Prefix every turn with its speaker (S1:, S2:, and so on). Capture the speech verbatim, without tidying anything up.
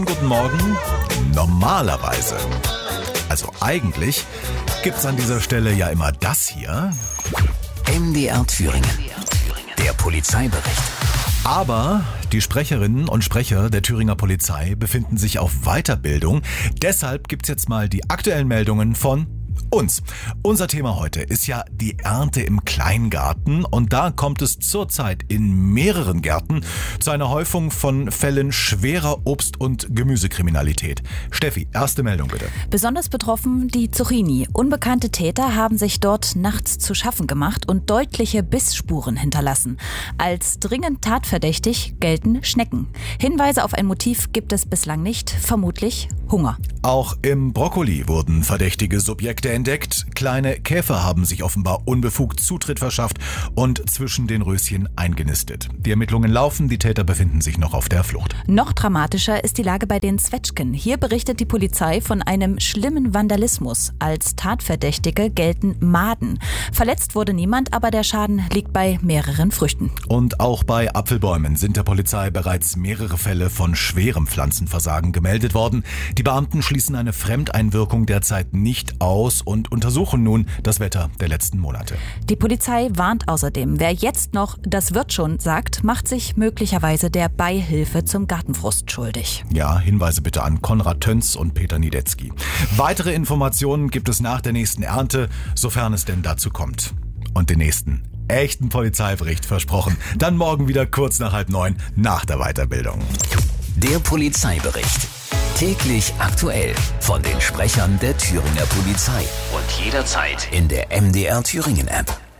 S1: Guten Morgen. Normalerweise, also eigentlich, gibt's an dieser Stelle ja immer das hier.
S2: M D R Thüringen. Der Polizeibericht.
S1: Aber die Sprecherinnen und Sprecher der Thüringer Polizei befinden sich auf Weiterbildung. Deshalb gibt's jetzt mal die aktuellen Meldungen von uns. Unser Thema heute ist ja die Ernte im Kleingarten und da kommt es zurzeit in mehreren Gärten zu einer Häufung von Fällen schwerer Obst- und Gemüsekriminalität. Steffi, erste Meldung bitte.
S3: Besonders betroffen die Zucchini. Unbekannte Täter haben sich dort nachts zu schaffen gemacht und deutliche Bissspuren hinterlassen. Als dringend tatverdächtig gelten Schnecken. Hinweise auf ein Motiv gibt es bislang nicht, vermutlich Hunger.
S1: Auch im Brokkoli wurden verdächtige Subjekte entdeckt. Kleine Käfer haben sich offenbar unbefugt Zutritt verschafft und zwischen den Röschen eingenistet. Die Ermittlungen laufen, die Täter befinden sich noch auf der Flucht.
S3: Noch dramatischer ist die Lage bei den Zwetschgen. Hier berichtet die Polizei von einem schlimmen Vandalismus. Als Tatverdächtige gelten Maden. Verletzt wurde niemand, aber der Schaden liegt bei mehreren Früchten.
S1: Und auch bei Apfelbäumen sind der Polizei bereits mehrere Fälle von schwerem Pflanzenversagen gemeldet worden. Die Beamten schließen eine Fremdeinwirkung derzeit nicht aus und untersuchen nun das Wetter der letzten Monate.
S3: Die Polizei warnt außerdem, wer jetzt noch "das wird schon" sagt, macht sich möglicherweise der Beihilfe zum Gartenfrust schuldig.
S1: Ja, Hinweise bitte an Konrad Töns und Peter Niedetzky. Weitere Informationen gibt es nach der nächsten Ernte, sofern es denn dazu kommt. Und den nächsten echten Polizeibericht versprochen. Dann morgen wieder kurz nach halb neun nach der Weiterbildung.
S2: Der Polizeibericht. Täglich aktuell von den Sprechern der Thüringer Polizei und jederzeit in der M D R Thüringen App.